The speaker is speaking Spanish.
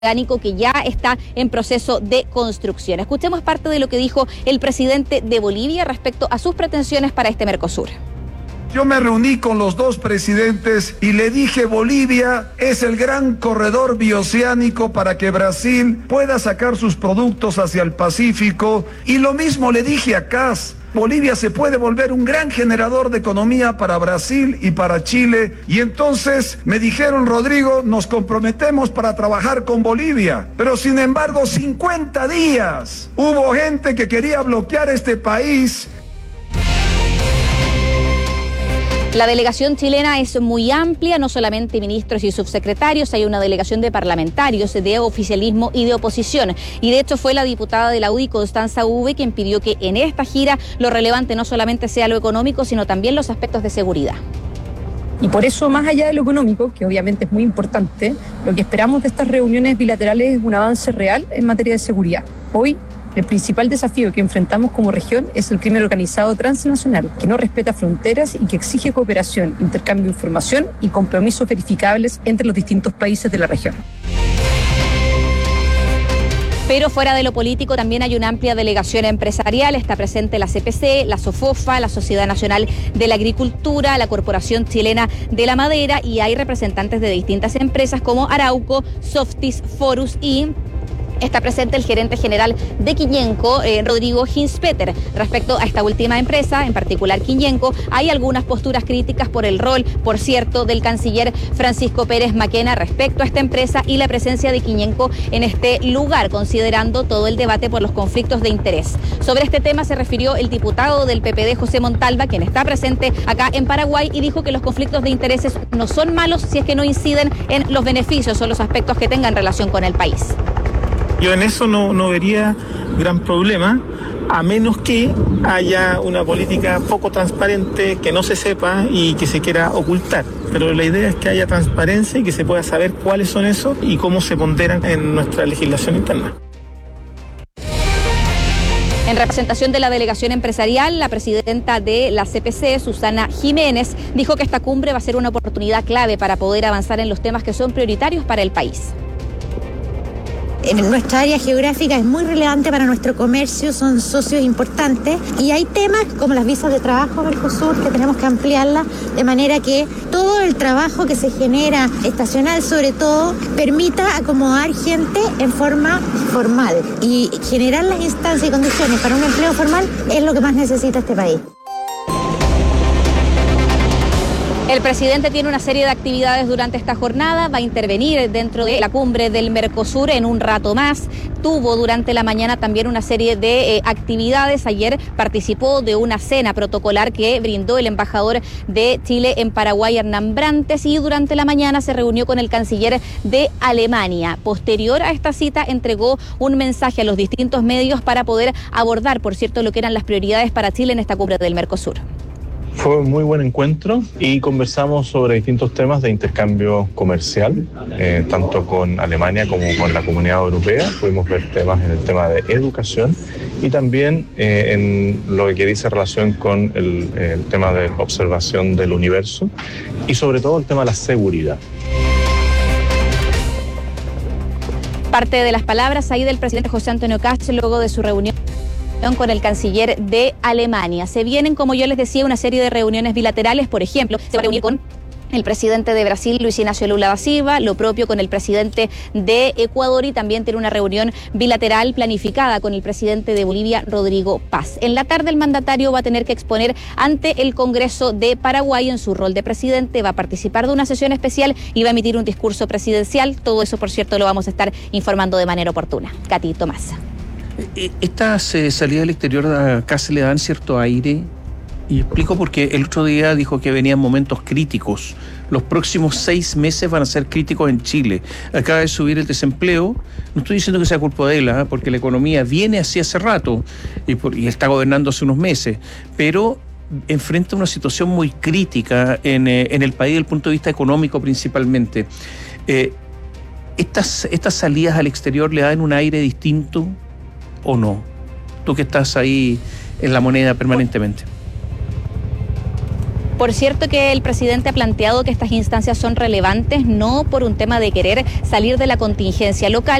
orgánico que ya está en proceso de construcción. Escuchemos parte de lo que dijo el presidente de Bolivia respecto a sus pretensiones para este Mercosur. Yo me reuní con los dos presidentes y le dije: Bolivia es el gran corredor bioceánico para que Brasil pueda sacar sus productos hacia el Pacífico, y lo mismo le dije a Kast. Bolivia se puede volver un gran generador de economía para Brasil y para Chile. Y entonces me dijeron: Rodrigo, nos comprometemos para trabajar con Bolivia. Pero sin embargo, 50 días hubo gente que quería bloquear este país. La delegación chilena es muy amplia, no solamente ministros y subsecretarios, hay una delegación de parlamentarios, de oficialismo y de oposición. Y de hecho fue la diputada de la UDI, Constanza Uve, quien pidió que en esta gira lo relevante no solamente sea lo económico, sino también los aspectos de seguridad. Y por eso, más allá de lo económico, que obviamente es muy importante, lo que esperamos de estas reuniones bilaterales es un avance real en materia de seguridad. Hoy, el principal desafío que enfrentamos como región es el crimen organizado transnacional, que no respeta fronteras y que exige cooperación, intercambio de información y compromisos verificables entre los distintos países de la región. Pero fuera de lo político también hay una amplia delegación empresarial. Está presente la CPC, la SOFOFA, la Sociedad Nacional de la Agricultura, la Corporación Chilena de la Madera, y hay representantes de distintas empresas como Arauco, Softis, Forus, y está presente el gerente general de Quiñenco, Rodrigo Hinspeter. Respecto a esta última empresa, en particular Quiñenco, hay algunas posturas críticas por el rol, por cierto, del canciller Francisco Pérez Maquena respecto a esta empresa y la presencia de Quiñenco en este lugar, considerando todo el debate por los conflictos de interés. Sobre este tema se refirió el diputado del PPD, José Montalva, quien está presente acá en Paraguay, y dijo que los conflictos de intereses no son malos si es que no inciden en los beneficios o los aspectos que tengan relación con el país. Yo en eso no vería gran problema, a menos que haya una política poco transparente, que no se sepa y que se quiera ocultar. Pero la idea es que haya transparencia y que se pueda saber cuáles son esos y cómo se ponderan en nuestra legislación interna. En representación de la delegación empresarial, la presidenta de la CPC, Susana Jiménez, dijo que esta cumbre va a ser una oportunidad clave para poder avanzar en los temas que son prioritarios para el país. En nuestra área geográfica es muy relevante para nuestro comercio, son socios importantes, y hay temas como las visas de trabajo Mercosur que tenemos que ampliarlas de manera que todo el trabajo que se genera, estacional sobre todo, permita acomodar gente en forma formal, y generar las instancias y condiciones para un empleo formal es lo que más necesita este país. El presidente tiene una serie de actividades durante esta jornada, va a intervenir dentro de la cumbre del Mercosur en un rato más. Tuvo durante la mañana también una serie de actividades. Ayer participó de una cena protocolar que brindó el embajador de Chile en Paraguay, Hernán Brantes, y durante la mañana se reunió con el canciller de Alemania. Posterior a esta cita entregó un mensaje a los distintos medios para poder abordar, por cierto, lo que eran las prioridades para Chile en esta cumbre del Mercosur. Fue un muy buen encuentro y conversamos sobre distintos temas de intercambio comercial, tanto con Alemania como con la Comunidad Europea. Pudimos ver temas en el tema de educación y también en lo que dice relación con el tema de observación del universo y sobre todo el tema de la seguridad. Parte de las palabras ahí del presidente José Antonio Kast luego de su reunión con el canciller de Alemania. Se vienen, como yo les decía, una serie de reuniones bilaterales. Por ejemplo, se va a reunir con el presidente de Brasil, Luis Ignacio Lula da Silva, lo propio con el presidente de Ecuador, y también tiene una reunión bilateral planificada con el presidente de Bolivia, Rodrigo Paz. En la tarde el mandatario va a tener que exponer ante el Congreso de Paraguay en su rol de presidente, va a participar de una sesión especial y va a emitir un discurso presidencial. Todo eso, por cierto, lo vamos a estar informando de manera oportuna. Katy Tomás. Estas salidas al exterior acá se le dan cierto aire, y explico porque el otro día dijo que venían momentos críticos. Los próximos 6 meses van a ser críticos en Chile. Acaba de subir el desempleo. No estoy diciendo que sea culpa de él, porque la economía viene así hace rato y está gobernando hace unos meses, pero enfrenta una situación muy crítica en el país desde el punto de vista económico principalmente. ¿Estas salidas al exterior le dan un aire distinto o no? Tú que estás ahí en la moneda permanentemente. Por cierto que el presidente ha planteado que estas instancias son relevantes no por un tema de querer salir de la contingencia local,